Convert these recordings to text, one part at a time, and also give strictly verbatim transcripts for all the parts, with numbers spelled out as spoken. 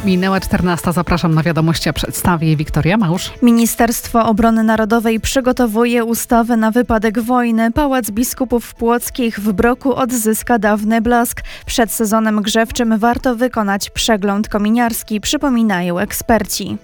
Minęła czternasta. Zapraszam na wiadomości, a przedstawi je Wiktoria Małż. Ministerstwo Obrony Narodowej przygotowuje ustawę na wypadek wojny. Pałac Biskupów Płockich w Broku odzyska dawny blask. Przed sezonem grzewczym warto wykonać przegląd kominiarski, przypominają eksperci.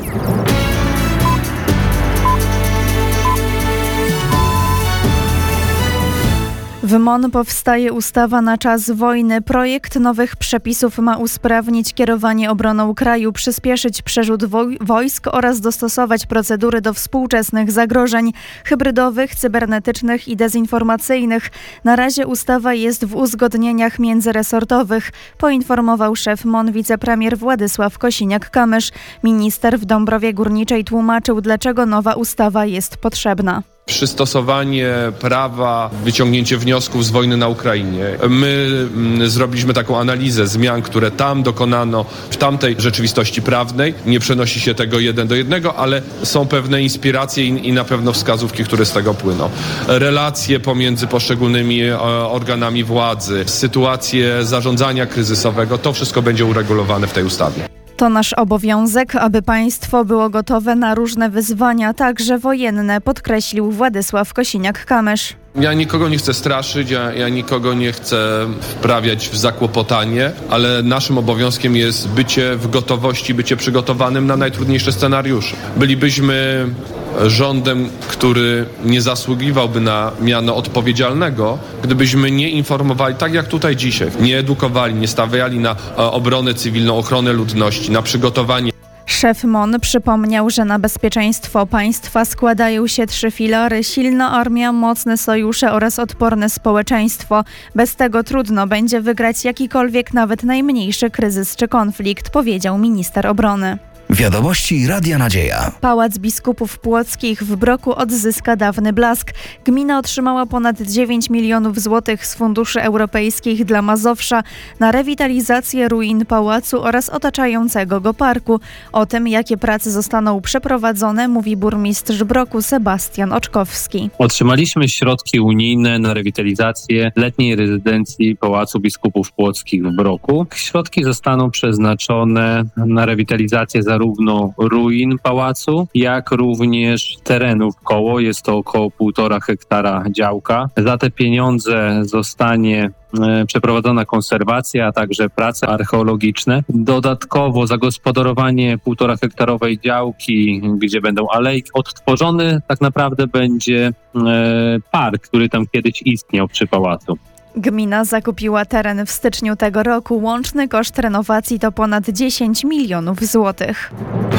W M O N powstaje ustawa na czas wojny. Projekt nowych przepisów ma usprawnić kierowanie obroną kraju, przyspieszyć przerzut woj- wojsk oraz dostosować procedury do współczesnych zagrożeń hybrydowych, cybernetycznych i dezinformacyjnych. Na razie ustawa jest w uzgodnieniach międzyresortowych, poinformował szef M O N wicepremier Władysław Kosiniak-Kamysz. Minister w Dąbrowie Górniczej tłumaczył, dlaczego nowa ustawa jest potrzebna. Przystosowanie prawa, wyciągnięcie wniosków z wojny na Ukrainie. My mm, zrobiliśmy taką analizę zmian, które tam dokonano w tamtej rzeczywistości prawnej. Nie przenosi się tego jeden do jednego, ale są pewne inspiracje i, i na pewno wskazówki, które z tego płyną. Relacje pomiędzy poszczególnymi e, organami władzy, sytuacje zarządzania kryzysowego, to wszystko będzie uregulowane w tej ustawie. To nasz obowiązek, aby państwo było gotowe na różne wyzwania, także wojenne, podkreślił Władysław Kosiniak-Kamysz. Ja nikogo nie chcę straszyć, ja, ja nikogo nie chcę wprawiać w zakłopotanie, ale naszym obowiązkiem jest bycie w gotowości, bycie przygotowanym na najtrudniejsze scenariusze. Bylibyśmy rządem, który nie zasługiwałby na miano odpowiedzialnego, gdybyśmy nie informowali, tak jak tutaj dzisiaj, nie edukowali, nie stawiali na obronę cywilną, ochronę ludności, na przygotowanie. Szef M O N przypomniał, że na bezpieczeństwo państwa składają się trzy filary: silna armia, mocne sojusze oraz odporne społeczeństwo. Bez tego trudno będzie wygrać jakikolwiek, nawet najmniejszy kryzys czy konflikt, powiedział minister obrony. Wiadomości Radia Nadzieja. Pałac Biskupów Płockich w Broku odzyska dawny blask. Gmina otrzymała ponad dziewięć milionów złotych z funduszy europejskich dla Mazowsza na rewitalizację ruin pałacu oraz otaczającego go parku. O tym, jakie prace zostaną przeprowadzone, mówi burmistrz Broku Sebastian Oczkowski. Otrzymaliśmy środki unijne na rewitalizację letniej rezydencji Pałacu Biskupów Płockich w Broku. Środki zostaną przeznaczone na rewitalizację zarówno zarówno ruin pałacu, jak również terenów koło. Jest to około półtora hektara działka. Za te pieniądze zostanie e, przeprowadzona konserwacja, a także prace archeologiczne. Dodatkowo zagospodarowanie półtora hektarowej działki, gdzie będą alejki. Odtworzony tak naprawdę będzie e, park, który tam kiedyś istniał przy pałacu. Gmina zakupiła teren w styczniu tego roku. Łączny koszt renowacji to ponad dziesięć milionów złotych.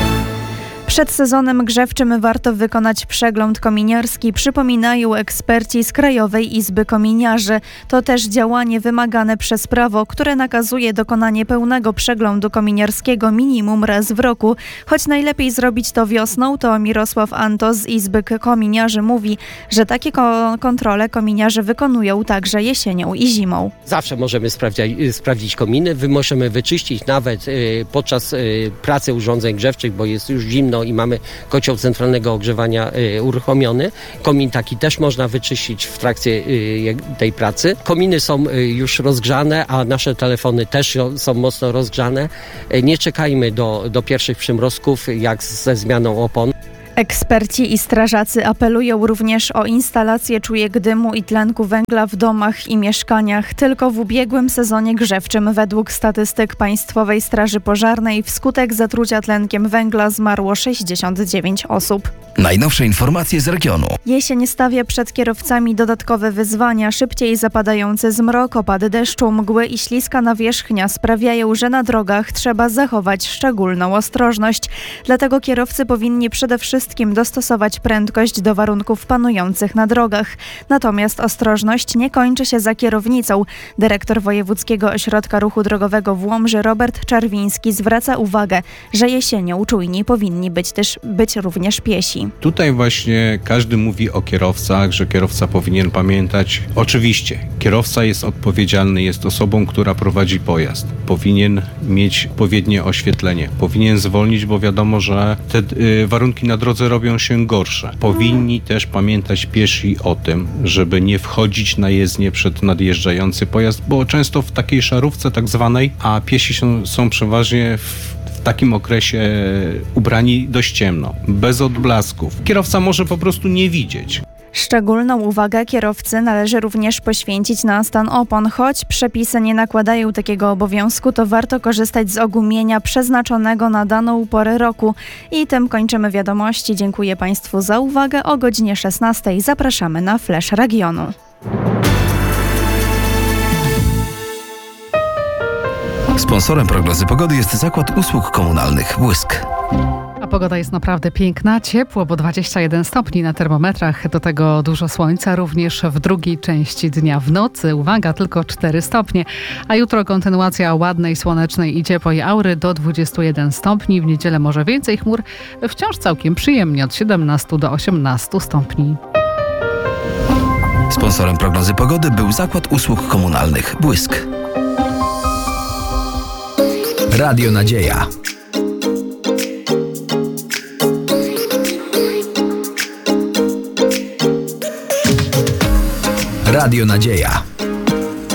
Przed sezonem grzewczym warto wykonać przegląd kominiarski, przypominają eksperci z Krajowej Izby Kominiarzy. To też działanie wymagane przez prawo, które nakazuje dokonanie pełnego przeglądu kominiarskiego minimum raz w roku. Choć najlepiej zrobić to wiosną, to Mirosław Anto z Izby Kominiarzy mówi, że takie ko- kontrole kominiarze wykonują także jesienią i zimą. Zawsze możemy sprawdzia- sprawdzić kominy, Wy możemy wyczyścić nawet y, podczas y, pracy urządzeń grzewczych, bo jest już zimno i mamy kocioł centralnego ogrzewania y, uruchomiony. Komin taki też można wyczyścić w trakcie y, tej pracy. Kominy są y, już rozgrzane, a nasze telefony też są mocno rozgrzane. Y, nie czekajmy do, do pierwszych przymrozków, jak ze zmianą opon. Eksperci i strażacy apelują również o instalację czujek dymu i tlenku węgla w domach i mieszkaniach. Tylko w ubiegłym sezonie grzewczym według statystyk Państwowej Straży Pożarnej wskutek zatrucia tlenkiem węgla zmarło sześćdziesiąt dziewięć osób. Najnowsze informacje z regionu. Jesień stawia przed kierowcami dodatkowe wyzwania. Szybciej zapadający zmrok, opady deszczu, mgły i śliska nawierzchnia sprawiają, że na drogach trzeba zachować szczególną ostrożność. Dlatego kierowcy powinni przede wszystkim dostosować prędkość do warunków panujących na drogach. Natomiast ostrożność nie kończy się za kierownicą. Dyrektor Wojewódzkiego Ośrodka Ruchu Drogowego w Łomży Robert Czerwiński zwraca uwagę, że jesienią czujni powinni być też być również piesi. Tutaj właśnie każdy mówi o kierowcach, że kierowca powinien pamiętać. Oczywiście, kierowca jest odpowiedzialny, jest osobą, która prowadzi pojazd. Powinien mieć odpowiednie oświetlenie. Powinien zwolnić, bo wiadomo, że te y, warunki na drodze robią się gorsze. Powinni też pamiętać piesi o tym, żeby nie wchodzić na jezdnię przed nadjeżdżający pojazd, bo często w takiej szarówce tak zwanej, a piesi są, są przeważnie w takim okresie ubrani dość ciemno, bez odblasków. Kierowca może po prostu nie widzieć. Szczególną uwagę kierowcy należy również poświęcić na stan opon. Choć przepisy nie nakładają takiego obowiązku, to warto korzystać z ogumienia przeznaczonego na daną porę roku. I tym kończymy wiadomości. Dziękuję Państwu za uwagę. O godzinie szesnastej zapraszamy na Flash Regionu. Sponsorem prognozy pogody jest Zakład Usług Komunalnych Błysk. A pogoda jest naprawdę piękna, ciepło, bo dwadzieścia jeden stopni na termometrach, do tego dużo słońca, również w drugiej części dnia. W nocy, uwaga, tylko cztery stopnie, a jutro kontynuacja ładnej, słonecznej i ciepłej aury do dwudziestu jeden stopni. W niedzielę może więcej chmur, wciąż całkiem przyjemnie od siedemnastu do osiemnastu stopni. Sponsorem prognozy pogody był Zakład Usług Komunalnych Błysk. Radio Nadzieja. Radio Nadzieja.